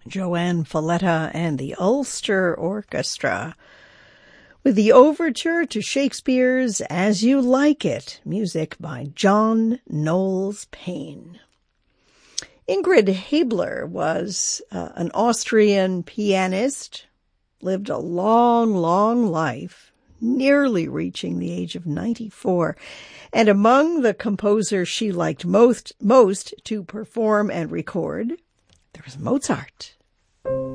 Joanne Folletta and the Ulster Orchestra, with the overture to Shakespeare's As You Like It, music by John Knowles Paine. Ingrid Haebler was an Austrian pianist, lived a long, long life, nearly reaching the age of 94. And among the composers she liked most to perform and record, there was Mozart.